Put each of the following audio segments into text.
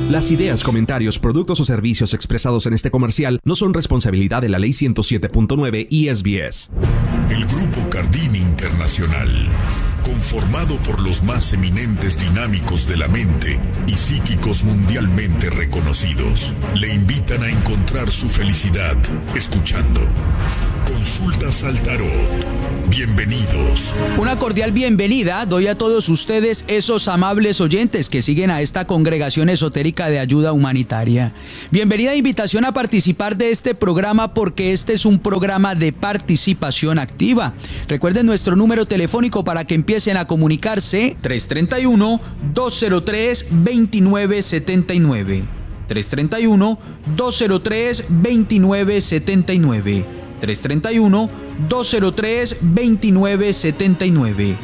Las ideas, comentarios, productos o servicios expresados en este comercial no son responsabilidad de la Ley 107.9 y SBS. El Grupo Cardini Internacional, conformado por los más eminentes dinámicos de la mente y psíquicos mundialmente reconocidos, le invitan a encontrar su felicidad escuchando Consultas al Tarot. Bienvenidos. Una cordial bienvenida doy a todos ustedes, esos amables oyentes que siguen a esta congregación esotérica de ayuda humanitaria. Bienvenida e invitación a participar de este programa, porque este es un programa de participación activa. Recuerden nuestro número telefónico para que empiecen a comunicarse: 331-203-2979. 331-203-2979. 331-203-2979.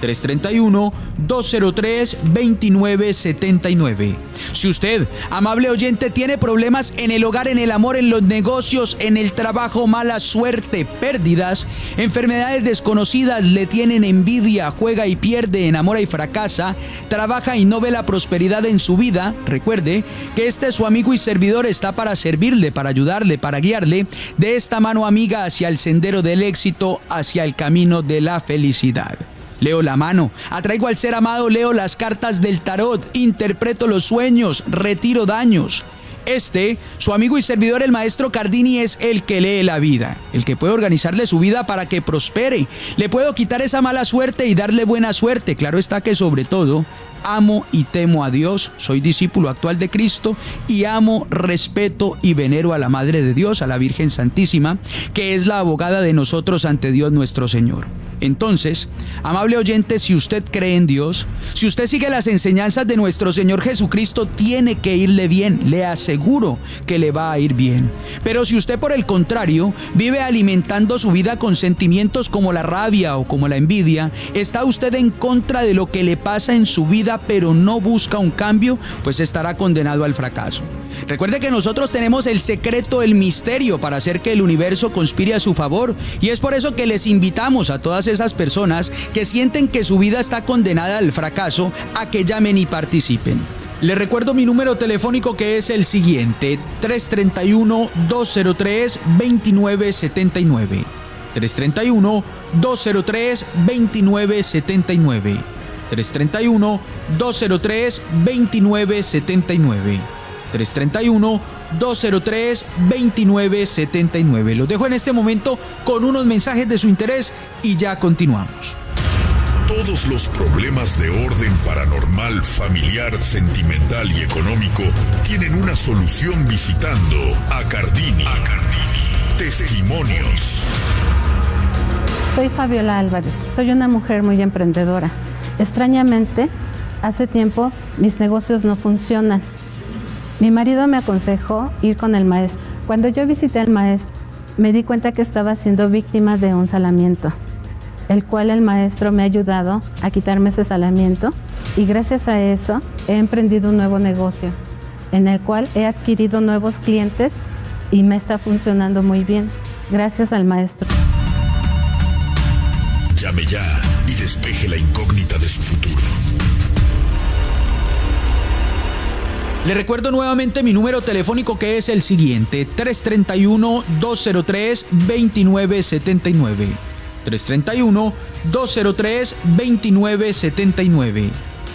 331-203-2979. Si usted, amable oyente, tiene problemas en el hogar, en el amor, en los negocios, en el trabajo, mala suerte, pérdidas, enfermedades desconocidas, le tienen envidia, juega y pierde, enamora y fracasa, trabaja y no ve la prosperidad en su vida, recuerde que su amigo y servidor está para servirle, para ayudarle, para guiarle de esta mano amiga hacia el sendero del éxito, hacia el camino de la felicidad. Leo la mano, atraigo al ser amado, leo las cartas del tarot, interpreto los sueños, retiro daños. Su amigo y servidor, el maestro Cardini, es el que lee la vida, el que puede organizarle su vida para que prospere. Le puedo quitar esa mala suerte y darle buena suerte. Claro está que sobre todo amo y temo a Dios, soy discípulo actual de Cristo y amo, respeto y venero a la Madre de Dios, a la Virgen Santísima, que es la abogada de nosotros ante Dios nuestro Señor. Entonces, amable oyente, si usted cree en Dios, si usted sigue las enseñanzas de nuestro Señor Jesucristo, tiene que irle bien, le aseguro que le va a ir bien. Pero si usted, por el contrario, vive alimentando su vida con sentimientos como la rabia o como la envidia, está usted en contra de lo que le pasa en su vida, pero no busca un cambio, pues estará condenado al fracaso. Recuerde que nosotros tenemos el secreto, el misterio para hacer que el universo conspire a su favor, y es por eso que les invitamos a todas esas personas que sienten que su vida está condenada al fracaso a que llamen y participen. Les recuerdo mi número telefónico, que es el siguiente: 331-203-2979. 331-203-2979. 331-203-2979. 331-203-2979. Los dejo en este momento con unos mensajes de su interés y ya continuamos. Todos los problemas de orden paranormal, familiar, sentimental y económico tienen una solución visitando a Cardini. Testimonios. Soy Fabiola Álvarez, soy una mujer muy emprendedora. Extrañamente, hace tiempo mis negocios no funcionan. Mi marido me aconsejó ir con el maestro. Cuando yo visité al maestro, me di cuenta que estaba siendo víctima de un salamiento, el cual el maestro me ha ayudado a quitarme ese salamiento, y gracias a eso he emprendido un nuevo negocio, en el cual he adquirido nuevos clientes y me está funcionando muy bien, gracias al maestro. Llame ya y despeje la incógnita de su futuro. Le recuerdo nuevamente mi número telefónico, que es el siguiente: 331-203-2979. 331-203-2979.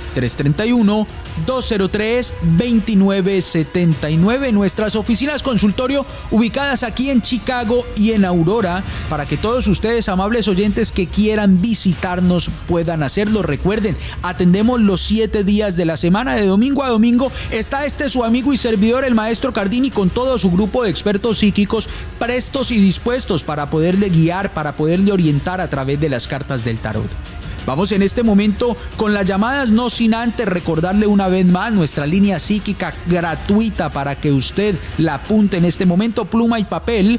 331-203-2979. Nuestras oficinas consultorio ubicadas aquí en Chicago y en Aurora, para que todos ustedes, amables oyentes, que quieran visitarnos puedan hacerlo. Recuerden, atendemos los 7 días de la semana, de domingo a domingo. Está su amigo y servidor, el maestro Cardini, con todo su grupo de expertos psíquicos, prestos y dispuestos para poderle guiar, para poderle orientar a través de las cartas del tarot. Vamos en este momento con las llamadas, no sin antes recordarle una vez más nuestra línea psíquica gratuita para que usted la apunte en este momento, pluma y papel: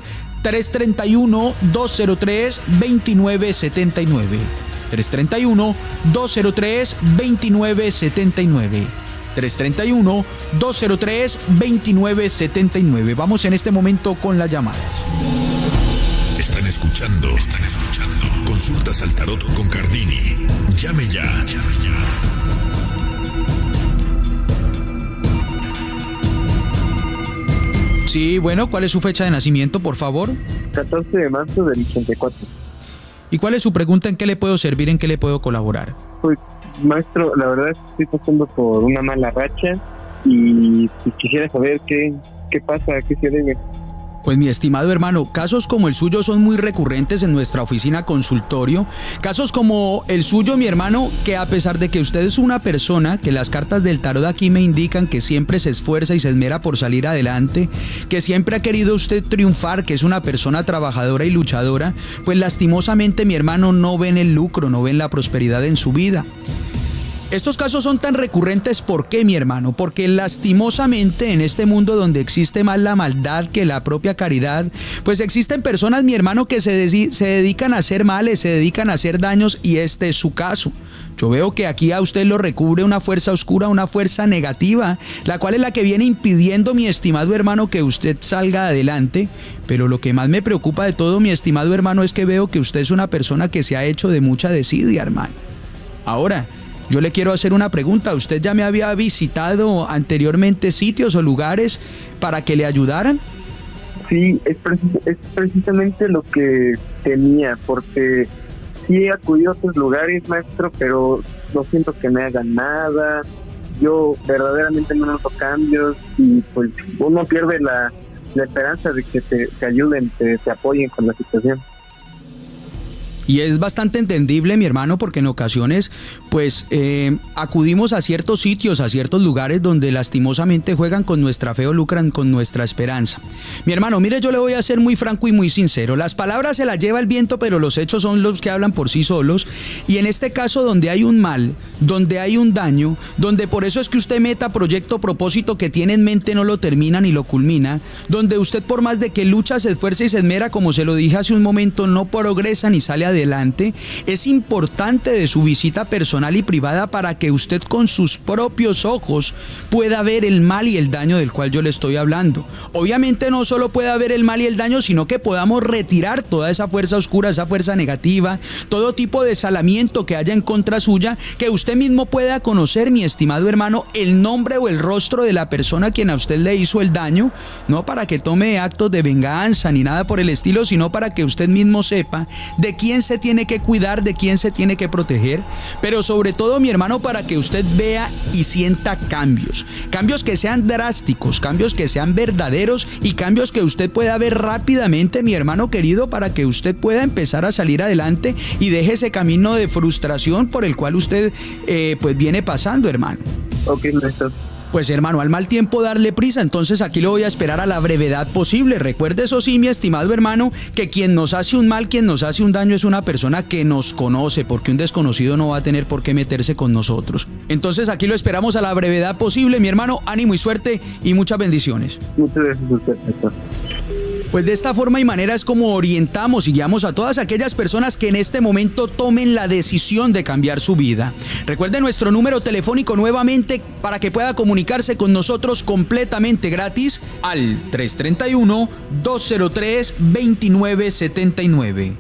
331-203-2979. 331-203-2979. 331-203-2979. Vamos en este momento con las llamadas. Están escuchando. Consultas al tarot con Cardini. Llame ya. Sí, bueno, ¿cuál es su fecha de nacimiento, por favor? 14 de marzo del 84. ¿Y cuál es su pregunta? ¿En qué le puedo servir? ¿En qué le puedo colaborar? Pues, maestro, la verdad es que estoy pasando por una mala racha y quisiera saber qué pasa, a qué se debe. Pues mi estimado hermano, casos como el suyo son muy recurrentes en nuestra oficina consultorio. Casos como el suyo, mi hermano, que a pesar de que usted es una persona que las cartas del tarot aquí me indican que siempre se esfuerza y se esmera por salir adelante, que siempre ha querido usted triunfar, que es una persona trabajadora y luchadora, pues lastimosamente mi hermano no ven el lucro, no ven la prosperidad en su vida. Estos casos son tan recurrentes, ¿por qué, mi hermano? Porque lastimosamente en este mundo donde existe más la maldad que la propia caridad, pues existen personas, mi hermano, que se dedican a hacer males, se dedican a hacer daños, y este es su caso. Yo veo que aquí a usted lo recubre una fuerza oscura, una fuerza negativa, la cual es la que viene impidiendo, mi estimado hermano, que usted salga adelante. Pero lo que más me preocupa de todo, mi estimado hermano, es que veo que usted es una persona que se ha hecho de mucha desidia, hermano. Ahora, yo le quiero hacer una pregunta. ¿Usted ya me había visitado anteriormente sitios o lugares para que le ayudaran? Sí, es precisamente lo que temía, porque sí he acudido a otros lugares, maestro, pero no siento que me hagan nada. Yo verdaderamente no noto cambios y pues uno pierde la esperanza de que te ayuden, te apoyen con la situación. Y es bastante entendible, mi hermano, porque en ocasiones pues acudimos a ciertos sitios, a ciertos lugares donde lastimosamente juegan con nuestra fe o lucran con nuestra esperanza. Mi hermano, mire, yo le voy a ser muy franco y muy sincero. Las palabras se las lleva el viento, pero los hechos son los que hablan por sí solos. Y en este caso, donde hay un mal, donde hay un daño, donde por eso es que usted meta proyecto, propósito que tiene en mente, no lo termina ni lo culmina, donde usted por más de que lucha, se esfuerza y se esmera, como se lo dije hace un momento, no progresa ni sale adelante, es importante de su visita personal y privada para que usted con sus propios ojos pueda ver el mal y el daño del cual yo le estoy hablando. Obviamente no solo pueda ver el mal y el daño, sino que podamos retirar toda esa fuerza oscura, esa fuerza negativa, todo tipo de salamiento que haya en contra suya, que usted mismo pueda conocer, mi estimado hermano, el nombre o el rostro de la persona a quien a usted le hizo el daño, no para que tome actos de venganza ni nada por el estilo, sino para que usted mismo sepa de quién se tiene que cuidar, de quién se tiene que proteger, pero sobre todo, mi hermano, para que usted vea y sienta cambios que sean drásticos, cambios que sean verdaderos y cambios que usted pueda ver rápidamente, mi hermano querido, para que usted pueda empezar a salir adelante y deje ese camino de frustración por el cual usted pues viene pasando, hermano. Ok, maestro. Pues hermano, al mal tiempo darle prisa, entonces aquí lo voy a esperar a la brevedad posible. Recuerde eso sí, mi estimado hermano, que quien nos hace un mal, quien nos hace un daño es una persona que nos conoce, porque un desconocido no va a tener por qué meterse con nosotros. Entonces aquí lo esperamos a la brevedad posible, mi hermano, ánimo y suerte y muchas bendiciones. Muchas gracias a usted, maestro. Pues de esta forma y manera es como orientamos y guiamos a todas aquellas personas que en este momento tomen la decisión de cambiar su vida. Recuerde nuestro número telefónico nuevamente para que pueda comunicarse con nosotros completamente gratis al 331-203-2979.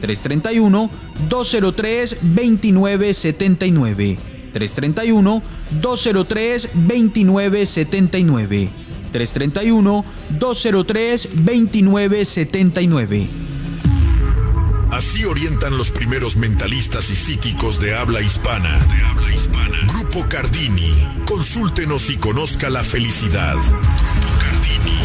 331-203-2979. 331-203-2979. 331-203-2979. Así orientan los primeros mentalistas y psíquicos de habla hispana. Grupo Cardini. Consúltenos y conozca la felicidad. Grupo Cardini.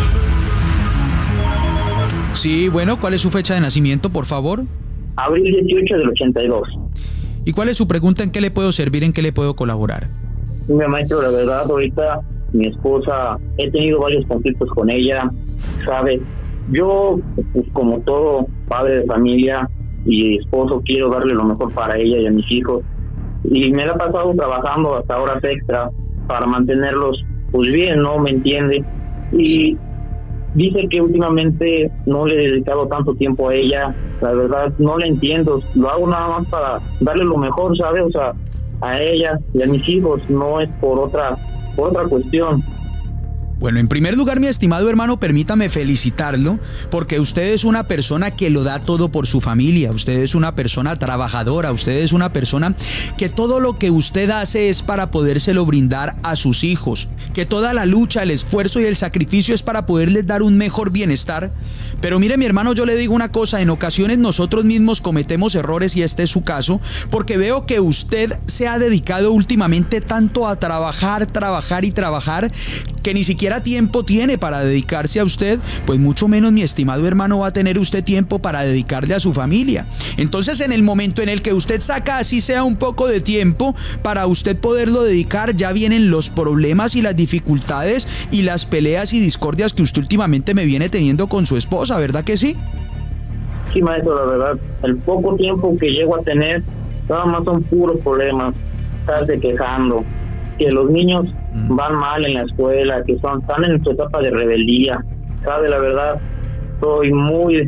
Sí, bueno, ¿cuál es su fecha de nacimiento, por favor? Abril 18 del 82. ¿Y cuál es su pregunta? ¿En qué le puedo servir? ¿En qué le puedo colaborar? Mira, maestro, la verdad, ahorita mi esposa, he tenido varios conflictos con ella, ¿sabe? Yo, pues, como todo padre de familia y esposo, quiero darle lo mejor para ella y a mis hijos. Y me la he pasado trabajando hasta horas extra para mantenerlos, pues bien, ¿no? ¿Me entiende? Y dice que últimamente no le he dedicado tanto tiempo a ella. La verdad, no la entiendo. Lo hago nada más para darle lo mejor, ¿sabe? O sea, a ella y a mis hijos, no es por otra cuestión. Bueno, en primer lugar, mi estimado hermano, permítame felicitarlo porque usted es una persona que lo da todo por su familia, usted es una persona trabajadora, usted es una persona que todo lo que usted hace es para podérselo brindar a sus hijos, que toda la lucha, el esfuerzo y el sacrificio es para poderles dar un mejor bienestar. Pero mire, mi hermano, yo le digo una cosa, en ocasiones nosotros mismos cometemos errores y este es su caso, porque veo que usted se ha dedicado últimamente tanto a trabajar que ni siquiera tiempo tiene para dedicarse a usted, pues mucho menos, mi estimado hermano, va a tener usted tiempo para dedicarle a su familia. Entonces, en el momento en el que usted saca así sea un poco de tiempo para usted poderlo dedicar, ya vienen los problemas y las dificultades y las peleas y discordias que usted últimamente me viene teniendo con su esposa, ¿verdad que sí? Sí, maestro, la verdad, el poco tiempo que llego a tener, nada más son puros problemas, estarse quejando, que los niños van mal en la escuela, que están en su etapa de rebeldía. Sabe, la verdad, estoy muy,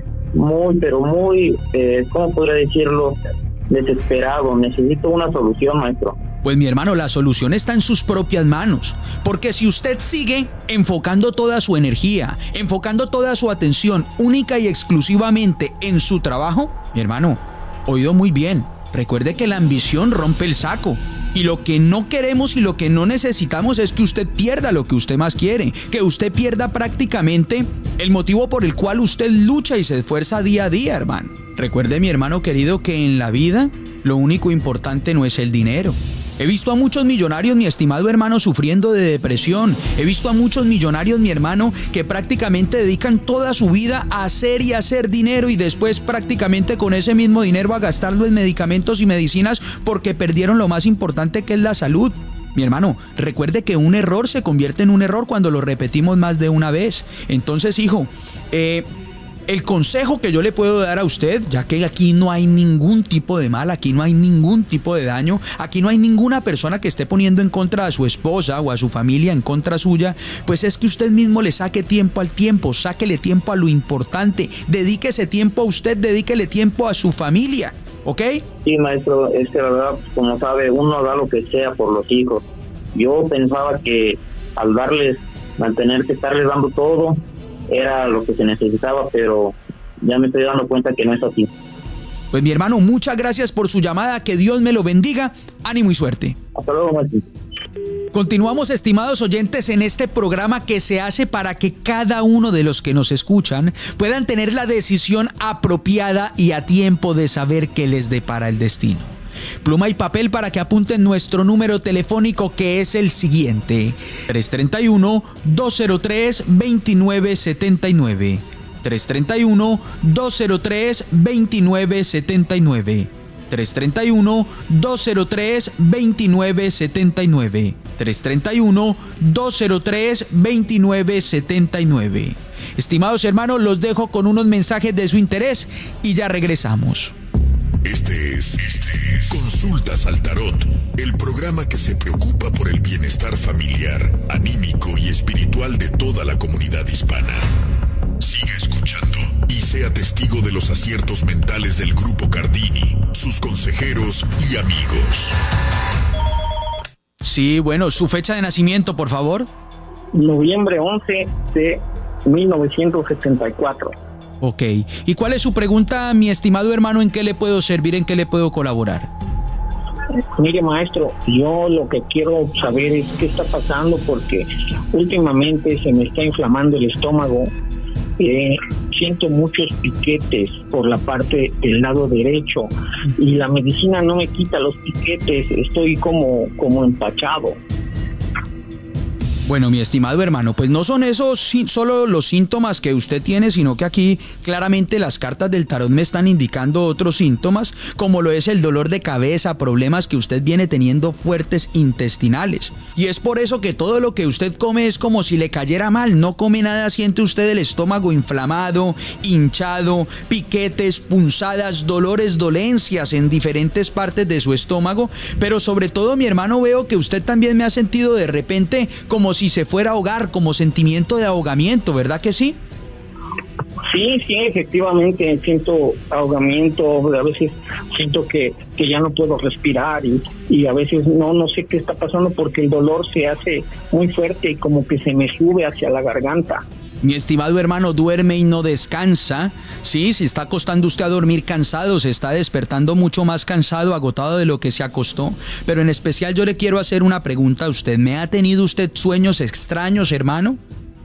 ¿cómo podría decirlo? Desesperado. Necesito una solución, maestro. Pues mi hermano, la solución está en sus propias manos, porque si usted sigue enfocando toda su energía, enfocando toda su atención única y exclusivamente en su trabajo, mi hermano, oído muy bien, recuerde que la ambición rompe el saco. Y lo que no queremos y lo que no necesitamos es que usted pierda lo que usted más quiere, que usted pierda prácticamente el motivo por el cual usted lucha y se esfuerza día a día, hermano. Recuerde, mi hermano querido, que en la vida lo único importante no es el dinero. He visto a muchos millonarios, mi estimado hermano, sufriendo de depresión. He visto a muchos millonarios, mi hermano, que prácticamente dedican toda su vida a hacer y hacer dinero y después prácticamente con ese mismo dinero a gastarlo en medicamentos y medicinas porque perdieron lo más importante, que es la salud. Mi hermano, recuerde que un error se convierte en un error cuando lo repetimos más de una vez. Entonces, hijo, el consejo que yo le puedo dar a usted, ya que aquí no hay ningún tipo de mal, aquí no hay ningún tipo de daño, aquí no hay ninguna persona que esté poniendo en contra a su esposa o a su familia en contra suya, pues es que usted mismo le saque tiempo al tiempo, sáquele tiempo a lo importante, dedíquese tiempo a usted, dedíquele tiempo a su familia, ¿ok? Sí, maestro, es que la verdad, como sabe, uno da lo que sea por los hijos. Yo pensaba que al tener que estarles dando todo, era lo que se necesitaba, pero ya me estoy dando cuenta que no es así. Pues mi hermano, muchas gracias por su llamada, que Dios me lo bendiga, ánimo y suerte. Hasta luego, maestro. Continuamos, estimados oyentes, en este programa que se hace para que cada uno de los que nos escuchan puedan tener la decisión apropiada y a tiempo de saber qué les depara el destino. Pluma y papel para que apunten nuestro número telefónico, que es el siguiente: 331-203-2979. 331-203-2979. 331-203-2979. 331-203-2979. Estimados hermanos, los dejo con unos mensajes de su interés y ya regresamos. Este es Consultas al Tarot, el programa que se preocupa por el bienestar familiar, anímico y espiritual de toda la comunidad hispana. Siga escuchando y sea testigo de los aciertos mentales del Grupo Cardini, sus consejeros y amigos. Sí, bueno, su fecha de nacimiento, por favor. Noviembre 11 de 1974. Ok. ¿Y cuál es su pregunta, mi estimado hermano? ¿En qué le puedo servir? ¿En qué le puedo colaborar? Mire, maestro, yo lo que quiero saber es qué está pasando, porque últimamente se me está inflamando el estómago. Siento muchos piquetes por la parte del lado derecho y la medicina no me quita los piquetes. Estoy como empachado. Bueno, mi estimado hermano, pues no son esos solo los síntomas que usted tiene, sino que aquí claramente las cartas del tarot me están indicando otros síntomas, como lo es el dolor de cabeza, problemas que usted viene teniendo fuertes intestinales. Y es por eso que todo lo que usted come es como si le cayera mal. No come nada, siente usted el estómago inflamado, hinchado, piquetes, punzadas, dolores, dolencias en diferentes partes de su estómago. Pero sobre todo, mi hermano, veo que usted también me ha sentido de repente como si se fuera a ahogar, como sentimiento de ahogamiento, ¿verdad que sí? Sí, efectivamente, siento ahogamiento, a veces siento que ya no puedo respirar y a veces no sé qué está pasando porque el dolor se hace muy fuerte y como que se me sube hacia la garganta. Mi estimado hermano, duerme y no descansa. Sí, se está acostando usted a dormir cansado, se está despertando mucho más cansado, agotado de lo que se acostó. Pero en especial yo le quiero hacer una pregunta a usted. ¿Me ha tenido usted sueños extraños, hermano?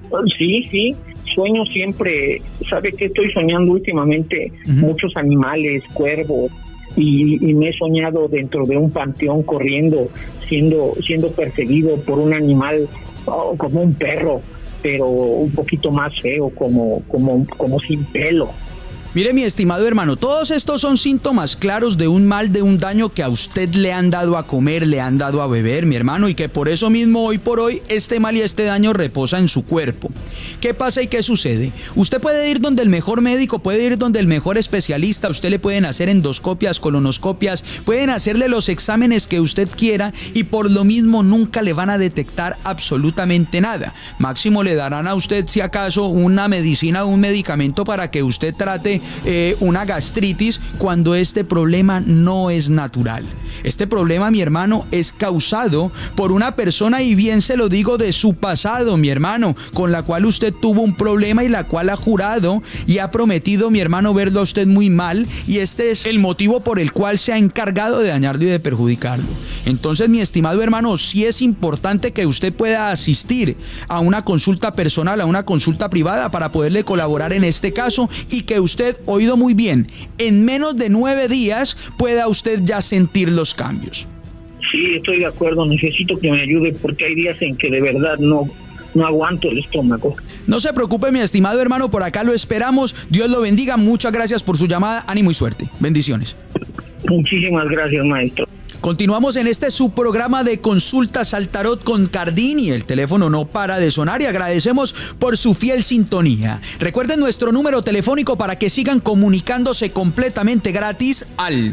Sí, sueño siempre. ¿Sabe qué estoy soñando últimamente? Muchos animales, cuervos, y me he soñado dentro de un panteón corriendo, siendo perseguido por un animal como un perro, pero un poquito más feo, como sin pelo. Mire, mi estimado hermano, todos estos son síntomas claros de un mal, de un daño que a usted le han dado a comer, le han dado a beber, mi hermano, y que por eso mismo hoy por hoy este mal y este daño reposa en su cuerpo. ¿Qué pasa y qué sucede? Usted puede ir donde el mejor médico, puede ir donde el mejor especialista, usted le pueden hacer endoscopias, colonoscopias, pueden hacerle los exámenes que usted quiera y por lo mismo nunca le van a detectar absolutamente nada. Máximo le darán a usted, si acaso, una medicina o un medicamento para que usted trate una gastritis cuando este problema no es natural. Este problema, mi hermano, es causado por una persona, y bien se lo digo, de su pasado, mi hermano, con la cual usted tuvo un problema y la cual ha jurado y ha prometido, mi hermano, verlo a usted muy mal, y este es el motivo por el cual se ha encargado de dañarlo y de perjudicarlo. Entonces, mi estimado hermano, sí es importante que usted pueda asistir a una consulta personal, a una consulta privada, para poderle colaborar en este caso, y que usted, oído muy bien, en menos de 9 días pueda usted ya sentir los cambios. Sí, estoy de acuerdo, necesito que me ayude porque hay días en que de verdad no aguanto el estómago. No se preocupe, mi estimado hermano, por acá lo esperamos. Dios lo bendiga, muchas gracias por su llamada, ánimo y suerte. Bendiciones. Muchísimas gracias, maestro. Continuamos en este subprograma de consultas al tarot con Cardini. El teléfono no para de sonar y agradecemos por su fiel sintonía. Recuerden nuestro número telefónico para que sigan comunicándose completamente gratis al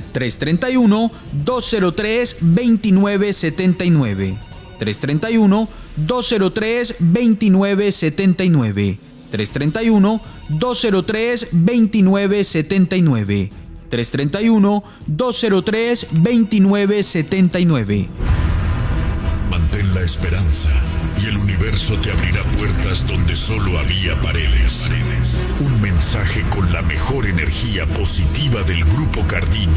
331-203-2979. 331-203-2979. 331-203-2979. 331-203-2979. Mantén la esperanza y el universo te abrirá puertas donde solo había paredes. Un mensaje con la mejor energía positiva del Grupo Cardini.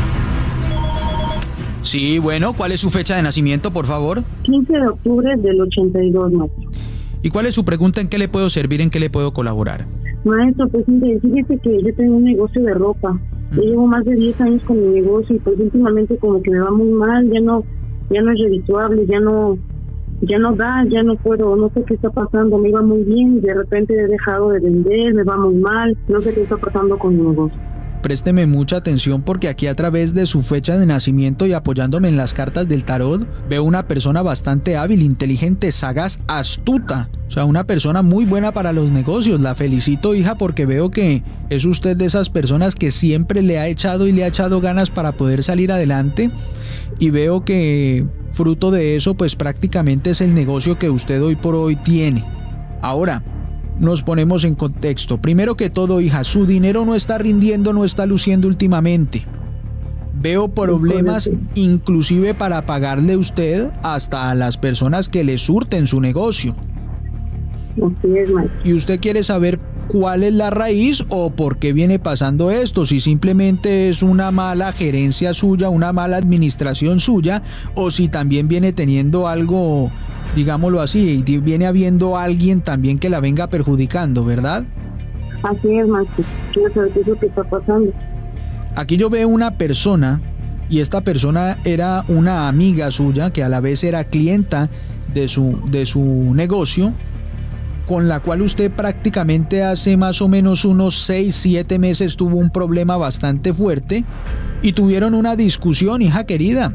Sí, bueno, ¿cuál es su fecha de nacimiento, por favor? 15 de octubre del 82, maestro. ¿Y cuál es su pregunta? ¿En qué le puedo servir? ¿En qué le puedo colaborar? Maestro, pues fíjese que yo tengo un negocio de ropa. Yo llevo más de 10 años con mi negocio y pues últimamente como que me va muy mal, ya no es redituable, ya no puedo, no sé qué está pasando, me iba muy bien y de repente he dejado de vender, me va muy mal, no sé qué está pasando con mi negocio. Présteme mucha atención porque aquí, a través de su fecha de nacimiento y apoyándome en las cartas del tarot, veo una persona bastante hábil, inteligente, sagaz, astuta. O sea, una persona muy buena para los negocios. La felicito, hija, porque veo que es usted de esas personas que siempre le ha echado ganas para poder salir adelante. Y veo que fruto de eso, pues prácticamente es el negocio que usted hoy por hoy tiene. Ahora, nos ponemos en contexto. Primero que todo, hija, su dinero no está rindiendo, no está luciendo últimamente. Veo problemas inclusive para pagarle usted hasta a las personas que le surten su negocio. Así es, maestro. Y usted quiere saber cuál es la raíz o por qué viene pasando esto, si simplemente es una mala gerencia suya, una mala administración suya, o si también viene teniendo algo, digámoslo así, y viene habiendo alguien también que la venga perjudicando, ¿verdad? Así es, maestro. Quiero saber qué es lo que está pasando. Aquí yo veo una persona, y esta persona era una amiga suya, que a la vez era clienta de su negocio, con la cual usted prácticamente hace más o menos unos 6-7 meses tuvo un problema bastante fuerte y tuvieron una discusión, hija querida.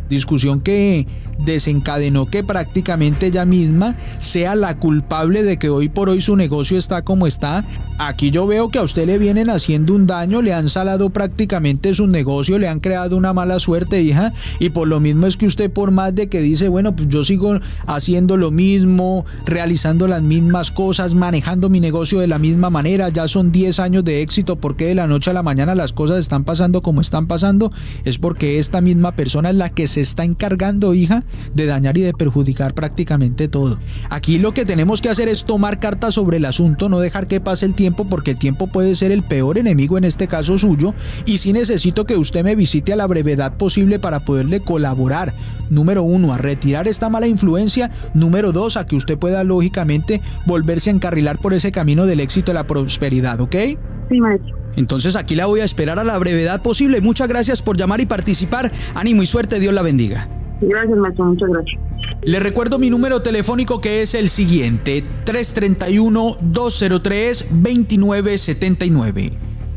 discusión que desencadenó que prácticamente ella misma sea la culpable de que hoy por hoy su negocio está como está. Aquí yo veo que a usted le vienen haciendo un daño, le han salado prácticamente su negocio, le han creado una mala suerte, hija, y por lo mismo es que usted, por más de que dice, bueno, pues yo sigo haciendo lo mismo, realizando las mismas cosas, manejando mi negocio de la misma manera, ya son 10 años de éxito, ¿por qué de la noche a la mañana las cosas están pasando como están pasando? Es porque esta misma persona es la que se está encargando, hija, de dañar y de perjudicar prácticamente todo. Aquí lo que tenemos que hacer es tomar cartas sobre el asunto, no dejar que pase el tiempo, porque el tiempo puede ser el peor enemigo en este caso suyo, y sí necesito que usted me visite a la brevedad posible para poderle colaborar. Número 1, a retirar esta mala influencia. Número 2, a que usted pueda lógicamente volverse a encarrilar por ese camino del éxito y la prosperidad, ¿ok? Sí, maestro. Entonces aquí la voy a esperar a la brevedad posible. Muchas gracias por llamar y participar. Ánimo y suerte, Dios la bendiga. Gracias, maestro, muchas gracias. Le recuerdo mi número telefónico, que es el siguiente: 331-203-2979.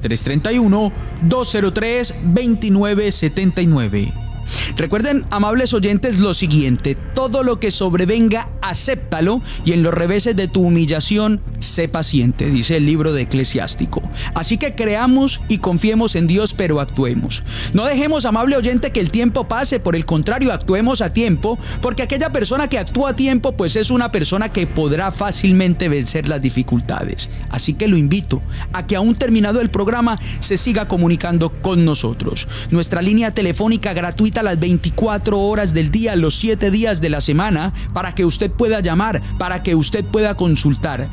331-203-2979. Recuerden, amables oyentes, lo siguiente: todo lo que sobrevenga, acéptalo, y en los reveses de tu humillación, sé paciente, dice el libro de Eclesiástico. Así que creamos y confiemos en Dios, pero actuemos. No dejemos, amable oyente, que el tiempo pase, por el contrario, actuemos a tiempo, porque aquella persona que actúa a tiempo, pues es una persona que podrá fácilmente vencer las dificultades. Así que lo invito a que, aún terminado el programa, se siga comunicando con nosotros. Nuestra línea telefónica gratuita a las 24 horas del día, los 7 días de la semana, para que usted pueda llamar, para que usted pueda consultar.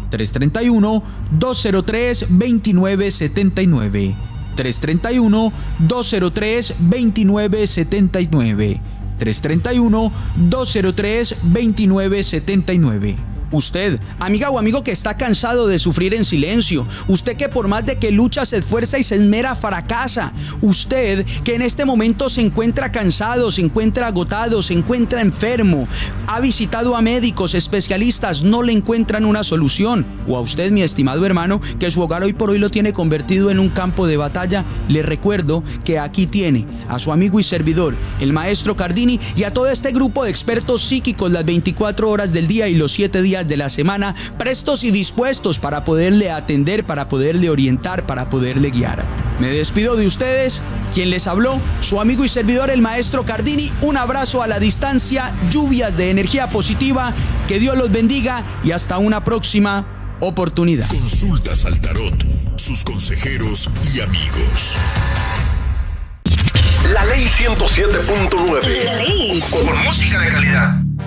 331-203-2979. 331-203-2979. 331-203-2979. Usted, amiga o amigo que está cansado de sufrir en silencio. Usted que por más de que lucha, se esfuerza y se esmera, fracasa. Usted que en este momento se encuentra cansado, se encuentra agotado, se encuentra enfermo. Ha visitado a médicos, especialistas, no le encuentran una solución. O a usted, mi estimado hermano, que su hogar hoy por hoy lo tiene convertido en un campo de batalla. Le recuerdo que aquí tiene a su amigo y servidor, el maestro Cardini, y a todo este grupo de expertos psíquicos las 24 horas del día y los 7 días de la semana, prestos y dispuestos para poderle atender, para poderle orientar, para poderle guiar. Me despido de ustedes, quien les habló, su amigo y servidor, el maestro Cardini. Un abrazo a la distancia, lluvias de energía positiva, que Dios los bendiga y hasta una próxima oportunidad. Consultas al tarot, sus consejeros y amigos. La Ley 107.9. La ley. Con música de calidad.